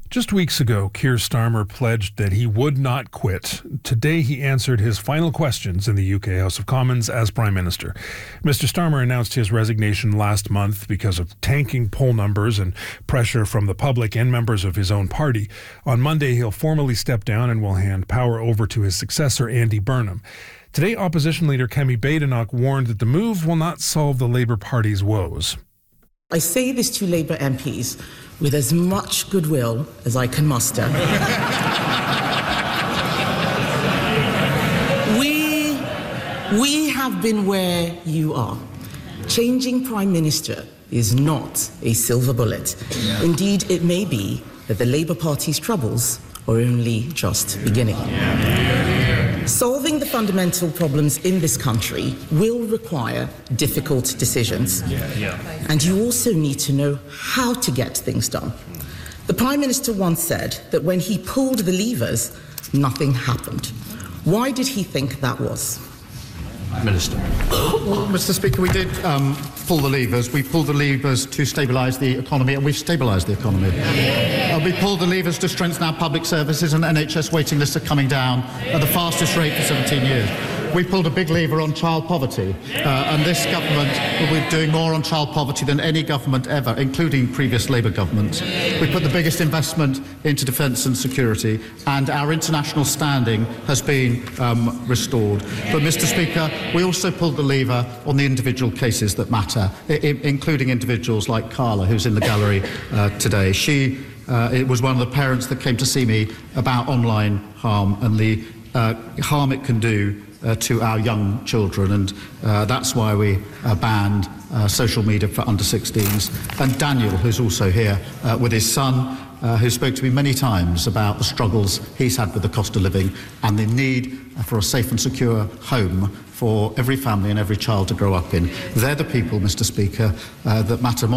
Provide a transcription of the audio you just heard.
Just weeks ago, Keir Starmer pledged that he would not quit. Today, he answered his final questions in the UK House of Commons as Prime Minister. Mr. Starmer announced his resignation last month because of tanking poll numbers and pressure from the public and members of his own party. On Monday, he'll formally step down and will hand power over to his successor, Andy Burnham. Today, opposition leader Kemi Badenoch warned that the move will not solve the Labour Party's woes. I say this to Labour MPs with as much goodwill as I can muster. We have been where you are. Changing Prime Minister is not a silver bullet. Indeed, it may be that the Labour Party's troubles are only just beginning. Solving the fundamental problems in this country will require difficult decisions. And you also need to know how to get things done. The Prime Minister once said that when he pulled the levers, nothing happened. Why did he think that was? Minister. Well, Mr. Speaker, we did pull the levers. We pulled the levers to stabilise the economy, and we've stabilised the economy. We pulled the levers to strengthen our public services, and NHS waiting lists are coming down at the fastest rate for 17 years. We pulled a big lever on child poverty, and this government will be doing more on child poverty than any government ever, including previous Labour governments. We put the biggest investment into defence and security, and our international standing has been restored. But, Mr. Speaker, we also pulled the lever on the individual cases that matter, including individuals like Carla, who's in the gallery today. It was one of the parents that came to see me about online harm and the harm it can do to our young children, and that's why we banned social media for under 16s. And Daniel, who's also here with his son, who spoke to me many times about the struggles he's had with the cost of living and the need for a safe and secure home for every family and every child to grow up in. They're the people, Mr. Speaker, that matter more.